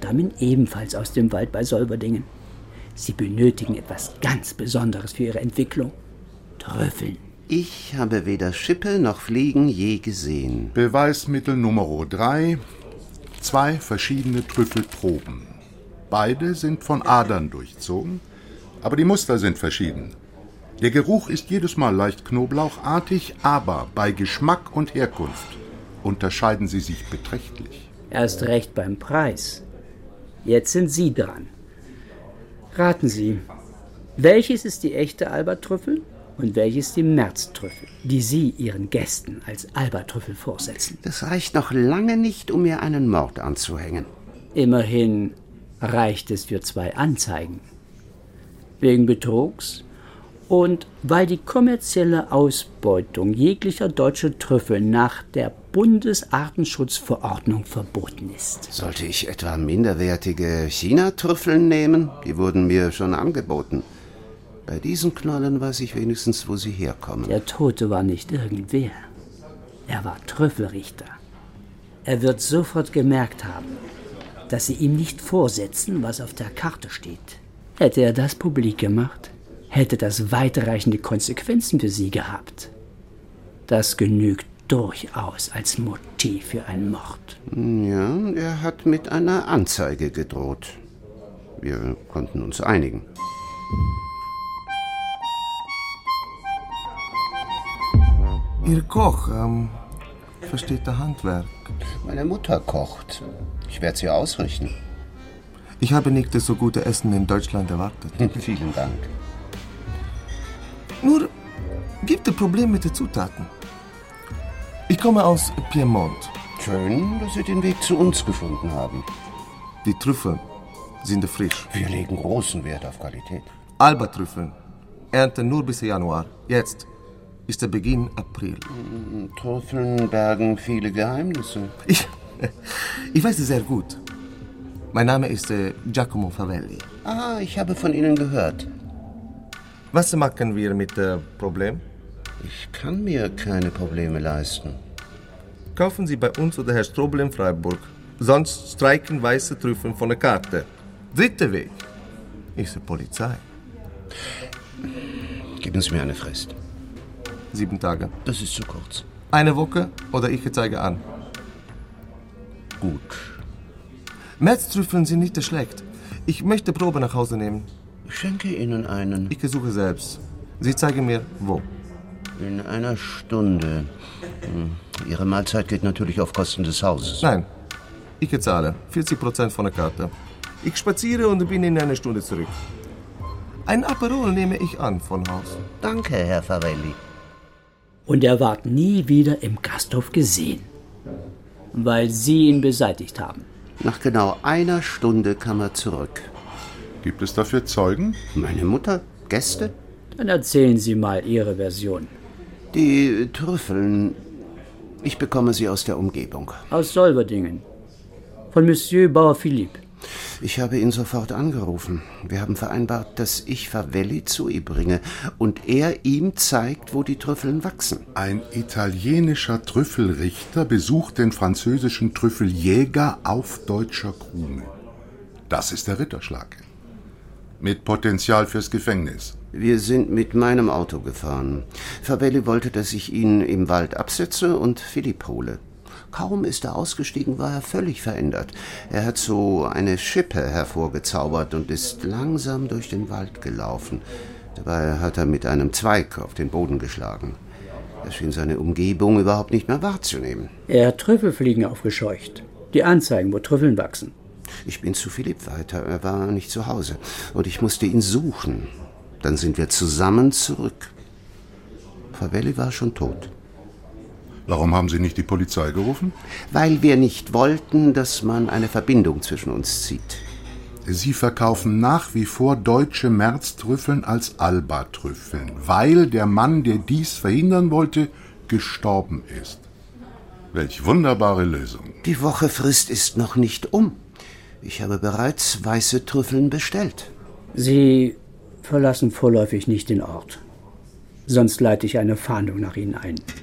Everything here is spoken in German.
stammen ebenfalls aus dem Wald bei Solverdingen. Sie benötigen etwas ganz Besonderes für ihre Entwicklung. Trüffeln. Ich habe weder Schippe noch Fliegen je gesehen. Beweismittel Nummer 3. 2 verschiedene Trüffelproben. Beide sind von Adern durchzogen, aber die Muster sind verschieden. Der Geruch ist jedes Mal leicht knoblauchartig, aber bei Geschmack und Herkunft unterscheiden sie sich beträchtlich. Erst recht beim Preis. Jetzt sind Sie dran. Raten Sie, welches ist die echte Albatrüffel und welches die Märztrüffel, die Sie Ihren Gästen als Albatrüffel vorsetzen? Das reicht noch lange nicht, um mir einen Mord anzuhängen. Immerhin reicht es für 2 Anzeigen. Wegen Betrugs und weil die kommerzielle Ausbeutung jeglicher deutscher Trüffel nach der Bundesartenschutzverordnung verboten ist. Sollte ich etwa minderwertige China-Trüffeln nehmen? Die wurden mir schon angeboten. Bei diesen Knollen weiß ich wenigstens, wo sie herkommen. Der Tote war nicht irgendwer. Er war Trüffelrichter. Er wird sofort gemerkt haben, dass Sie ihm nicht vorsetzen, was auf der Karte steht. Hätte er das publik gemacht, hätte das weitreichende Konsequenzen für Sie gehabt. Das genügt durchaus als Motiv für einen Mord. Ja, er hat mit einer Anzeige gedroht. Wir konnten uns einigen. Ihr Koch, versteht der Handwerk? Meine Mutter kocht. Ich werde sie ausrichten. Ich habe nicht das so gute Essen in Deutschland erwartet. Vielen Dank. Nur gibt es Probleme mit den Zutaten. Ich komme aus Piemont. Schön, dass Sie den Weg zu uns gefunden haben. Die Trüffel sind frisch. Wir legen großen Wert auf Qualität. Albatrüffeln ernten nur bis Januar. Jetzt ist der Beginn April. Trüffeln bergen viele Geheimnisse. Ich weiß es sehr gut. Mein Name ist Giacomo Favelli. Ah, ich habe von Ihnen gehört. Was machen wir mit dem Problem? Ich kann mir keine Probleme leisten. Kaufen Sie bei uns oder Herr Strobel in Freiburg. Sonst streiken weiße Trüffeln von der Karte. Dritter Weg ist die Polizei. Geben Sie mir eine Frist. 7 Tage. Das ist zu kurz. Eine Woche oder ich zeige an. Gut. Märztrüffeln sind nicht schlecht. Ich möchte Probe nach Hause nehmen. Ich schenke Ihnen einen. Ich suche selbst. Sie zeigen mir, wo. In einer Stunde. Ihre Mahlzeit geht natürlich auf Kosten des Hauses. Nein, ich zahle 40% von der Karte. Ich spaziere und bin in einer Stunde zurück. Ein Aperol nehme ich an von Haus. Danke, Herr Favelli. Und er ward nie wieder im Gasthof gesehen, weil Sie ihn beseitigt haben. Nach genau einer Stunde kam er zurück. Gibt es dafür Zeugen? Meine Mutter? Gäste? Dann erzählen Sie mal Ihre Version. Die Trüffeln. Ich bekomme sie aus der Umgebung. Aus Solverdingen. Von Monsieur Bauer-Philippe. Ich habe ihn sofort angerufen. Wir haben vereinbart, dass ich Favelli zu ihm bringe und er ihm zeigt, wo die Trüffeln wachsen. Ein italienischer Trüffelrichter besucht den französischen Trüffeljäger auf deutscher Krone. Das ist der Ritterschlag. Mit Potenzial fürs Gefängnis. Wir sind mit meinem Auto gefahren. Favelli wollte, dass ich ihn im Wald absetze und Philipp hole. Kaum ist er ausgestiegen, war er völlig verändert. Er hat so eine Schippe hervorgezaubert und ist langsam durch den Wald gelaufen. Dabei hat er mit einem Zweig auf den Boden geschlagen. Er schien seine Umgebung überhaupt nicht mehr wahrzunehmen. Er hat Trüffelfliegen aufgescheucht. Die Anzeigen, wo Trüffeln wachsen. Ich bin zu Philipp weiter. Er war nicht zu Hause. Und ich musste ihn suchen. Dann sind wir zusammen zurück. Favelli war schon tot. Warum haben Sie nicht die Polizei gerufen? Weil wir nicht wollten, dass man eine Verbindung zwischen uns zieht. Sie verkaufen nach wie vor deutsche Märztrüffeln als Albatrüffeln, weil der Mann, der dies verhindern wollte, gestorben ist. Welch wunderbare Lösung. Die Wochefrist ist noch nicht um. Ich habe bereits weiße Trüffeln bestellt. Sie verlassen vorläufig nicht den Ort. Sonst leite ich eine Fahndung nach Ihnen ein.